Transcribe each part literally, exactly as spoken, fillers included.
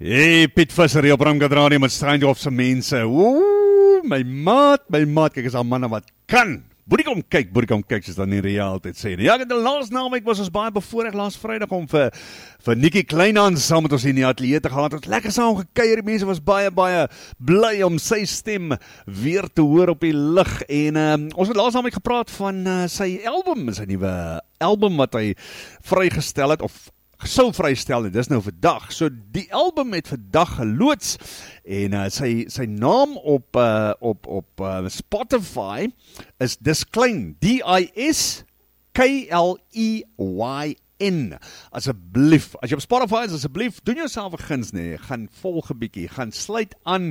Hey, Piet Visser hier op Ramkat Radio met Strangehoffse mense. Oeh, my maat, my maat, kyk as al manne wat kan. Boerie kom kyk, boerie kom kyk, soos dan in realiteit sê. Ja, ek het die laas naweek was ons baie bevoorreg laas Vrydag om vir, vir Nikki Kleinhans saam met ons in die ateljee te gehad. Het was lekker saam gekuier, die mense was baie, baie bly om sy stem weer te hoor op die lig. En uh, ons het laas naweek gepraat van uh, sy album, sy nuwe album wat hy vrygestel het, of sou vrystel, en dis nou vandag. So die album het vandag geloods en uh, sy sy naam op uh, op op uh, Spotify is Disklein, D I S K L E Y N. Asseblief, as jy op Spotify is, asseblief doen jouself 'n guns nee, gaan volg 'n bietjie, gaan sluit aan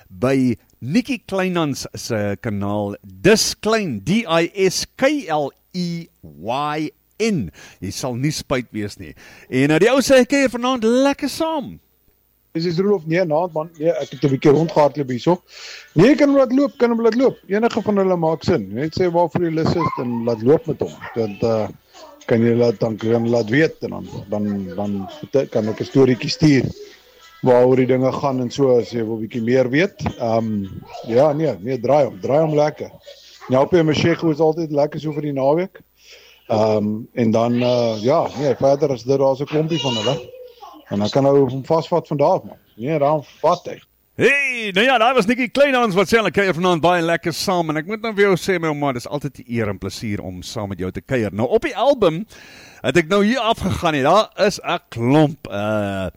by Nikki Kleinhans se kanaal Disklein, D I S K L E Y N. In. Jy sal nie spyt wees nie. En uh, die ou sê, ek kyk vanaand lekker saam. Dis is Rolof, nee, naand man, nee, ek het 'n bietjie rondgehardloop hierso. Nee, kan hom laat loop, kan hom laat loop. Enige van hulle maak sin. Net sê waarvoor jy lus is en laat loop met hom. Dat uh, kan jy laat dan kan laat weet en dan dan dan kan ek 'n storieetjie stuur waaroor die dinge gaan en so as jy wil 'n bietjie meer weet. Ehm um, ja, nee, nee, draai hom, draai hom lekker. Nyaupe Mashego is altyd lekker so vir die naweek. Ehm um, en dan uh, ja, nee, verder is dit daar's 'n klompie van hulle. En dan kan nou hom vasvat vandag man. Nee, dan vat hy. Hey, nou ja, daar was Nikki Kleinhans wat sê hulle kuier vanaand baie lekker saam en ek moet nou vir jou sê my man, dis altyd 'n eer en plesier om saam met jou te kuier. Nou op die album het ek nou hier afgegaan en daar is 'n klomp uh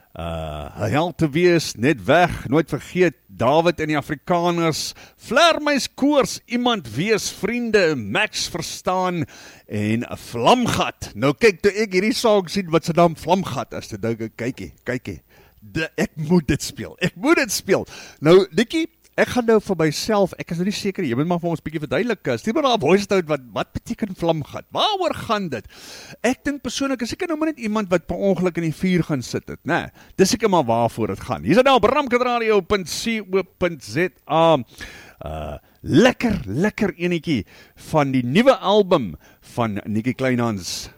Uh, hy help te wees, net weg, nooit vergeet, David en die Afrikaners, Vlermuis koors, iemand wees, vriende, Max verstaan, en Vlamgat. Nou kyk, toe ek hierdie song sien, wat sy naam Vlamgat is, toe dink ek, kykie, kykie, de, ek moet dit speel, ek moet dit speel. Nou, Nikki, ek gaan nou vir myself, ek is nou nie seker, jy moet maar vir ons bietjie verduidelik, stuur maar daar 'n voice note, wat, wat beteken vlamgat? Waaroor gaan dit? Ek dink persoonlik, is seker nou maar net iemand wat per ongeluk in die vuur gaan sit het, nee, dis seker maar waarvoor dit gaan. Hier is dit nou op ramkatradio punt co punt za, uh, lekker, lekker enetjie van die nuwe album van Nikki Kleinhans,